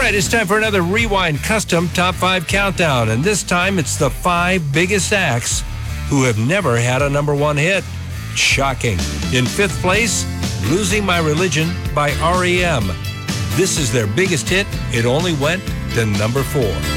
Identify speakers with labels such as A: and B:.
A: right, it's time for another Rewind Custom Top 5 Countdown, and this time it's the 5 biggest acts who have never had a number 1 hit. Shocking. In 5th place, Losing My Religion by R.E.M. This is their biggest hit. It only went to number 4.